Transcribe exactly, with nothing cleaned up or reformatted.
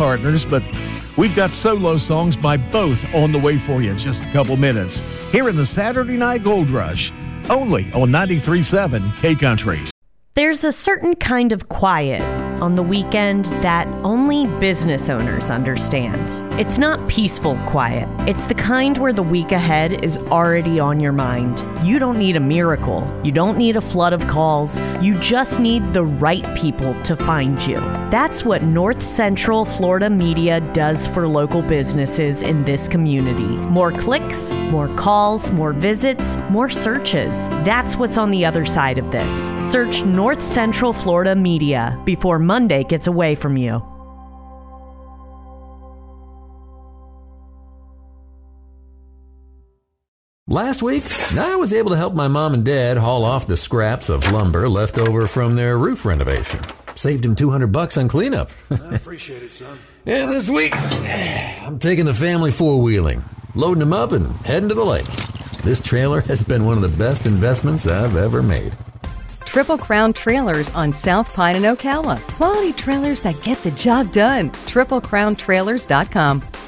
partners, but we've got solo songs by both on the way for you in just a couple minutes. Here in the Saturday Night Gold Rush, only on ninety-three point seven K-Country. There's a certain kind of quiet on the weekend that only business owners understand. It's not peaceful quiet. It's the kind where the week ahead is already on your mind. You don't need a miracle. You don't need a flood of calls. You just need the right people to find you. That's what North Central Florida Media does for local businesses in this community. More clicks, more calls, more visits, more searches. That's what's on the other side of this. Search North Central Florida Media before Monday gets away from you. Last week, I was able to help my mom and dad haul off the scraps of lumber left over from their roof renovation. Saved him two hundred bucks on cleanup. I appreciate it, son. Yeah, this week, I'm taking the family four-wheeling, loading them up and heading to the lake. This trailer has been one of the best investments I've ever made. Triple Crown Trailers on South Pine and Ocala. Quality trailers that get the job done. triple crown trailers dot com.